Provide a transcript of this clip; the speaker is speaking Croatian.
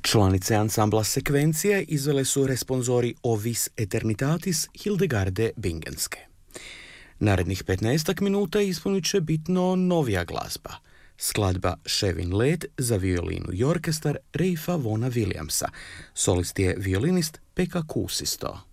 Članice ansambla Sekvencije izvele su responsori O vis eternitatis Hildegarde Bingenske. Narednih 15 minuta ispunit će bitno novija glazba. Skladba Ševin Led za violinu i orkestar Reifa Vona Williamsa. Solist je violinist Pekka Kuusisto.